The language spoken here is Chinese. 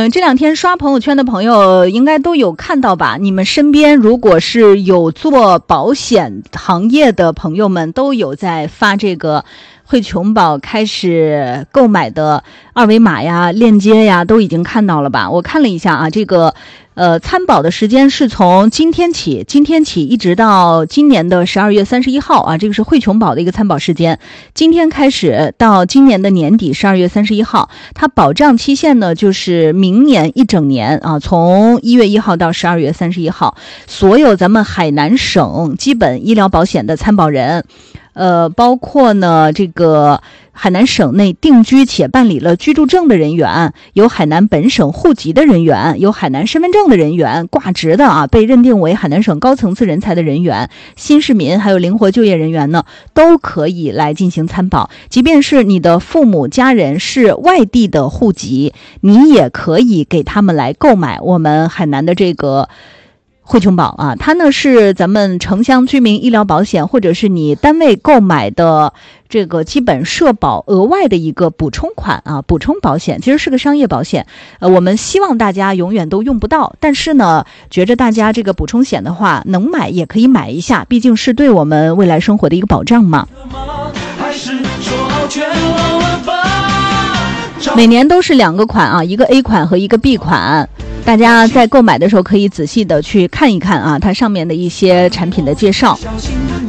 这两天刷朋友圈的朋友应该都有看到吧？你们身边如果是有做保险行业的朋友们，都有在发这个汇琼宝开始购买的二维码呀、链接呀，都已经看到了吧？我看了一下啊，这个参保的时间是从今天起一直到今年的12月31号啊，这个是汇琼宝的一个参保时间。今天开始到今年的年底12月31号，它保障期限呢就是明年一整年啊，从1月1号到12月31号，所有咱们海南省基本医疗保险的参保人。包括呢这个海南省内定居且办理了居住证的人员，有海南本省户籍的人员，有海南身份证的人员，挂职的啊，被认定为海南省高层次人才的人员，新市民还有灵活就业人员呢，都可以来进行参保。即便是你的父母家人是外地的户籍，你也可以给他们来购买我们海南的这个汇琼宝啊，它呢是咱们城乡居民医疗保险，或者是你单位购买的这个基本社保额外的一个补充款啊，补充保险，其实是个商业保险。我们希望大家永远都用不到，但是呢，觉着大家这个补充险的话，能买也可以买一下，毕竟是对我们未来生活的一个保障嘛。每年都是2个款啊，一个 A 款和一个 B 款。大家在购买的时候可以仔细的去看一看啊，它上面的一些产品的介绍。